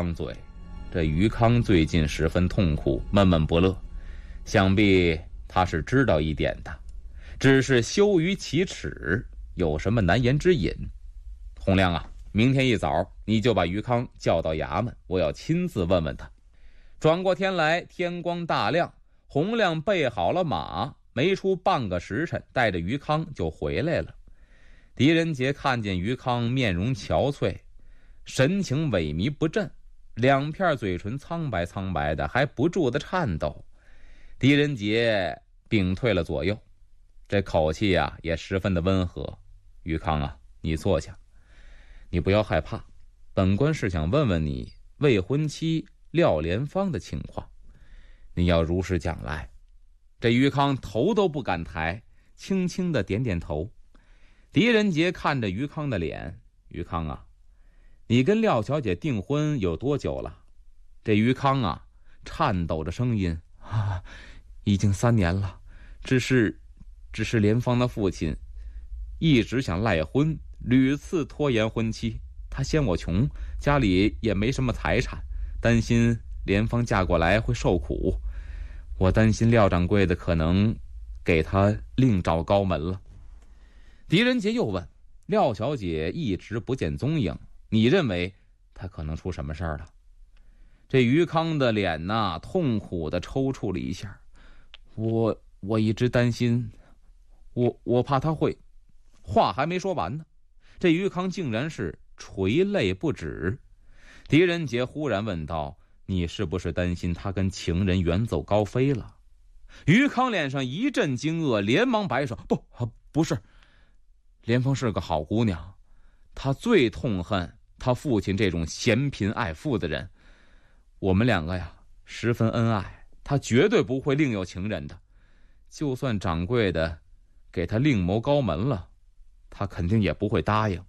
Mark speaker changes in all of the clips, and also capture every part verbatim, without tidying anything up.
Speaker 1: 张嘴。这于康最近十分痛苦，闷闷不乐，想必他是知道一点的，只是羞于启齿，有什么难言之隐。洪亮啊，明天一早你就把于康叫到衙门，我要亲自问问他。转过天来，天光大亮，洪亮备好了马，没出半个时辰，带着于康就回来了。狄仁杰看见于康面容憔悴，神情萎靡不振，两片嘴唇苍白苍白的，还不住的颤抖。狄仁杰屏退了左右，这口气啊也十分的温和。于康啊，你坐下，你不要害怕，本官是想问问你未婚妻廖莲芳的情况，你要如实讲来。这于康头都不敢抬，轻轻的点点头。狄仁杰看着于康的脸，于康啊，你跟廖小姐订婚有多久了？这于康啊，颤抖着声音啊，已经三年了，只是只是莲芳的父亲一直想赖婚，屡次拖延婚期。他嫌我穷，家里也没什么财产，担心莲芳嫁过来会受苦，我担心廖掌柜的可能给他另找高门了。狄仁杰又问，廖小姐一直不见踪影，你认为她可能出什么事儿了？这于康的脸呐，痛苦地抽搐了一下。我我一直担心，我我怕她会……话还没说完呢，这于康竟然是垂泪不止。狄仁杰忽然问道，你是不是担心她跟情人远走高飞了？于康脸上一阵惊愕，连忙摆手，不不是，莲芳是个好姑娘，她最痛恨她父亲这种嫌贫爱富的人。我们两个呀十分恩爱，她绝对不会另有情人的，就算掌柜的给她另谋高门了，她肯定也不会答应。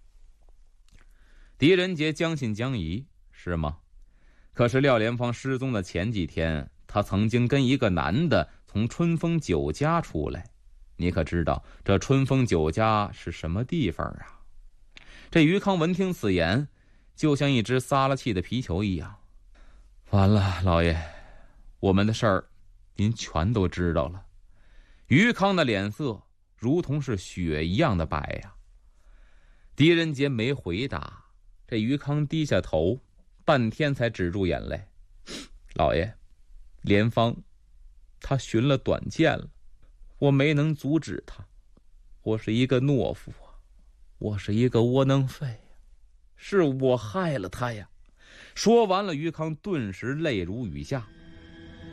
Speaker 1: 狄仁杰将信将疑，是吗？可是廖莲芳失踪的前几天，她曾经跟一个男的从春风酒家出来，你可知道这春风酒家是什么地方啊？这于康闻听此言，就像一只撒了气的皮球一样。完了，老爷，我们的事儿您全都知道了。于康的脸色如同是雪一样的白呀。狄仁杰没回答，这于康低下头，半天才止住眼泪。老爷，莲芳他寻了短见了，我没能阻止他，我是一个懦夫啊，我是一个窝囊废呀，是我害了他呀。说完了，于康顿时泪如雨下。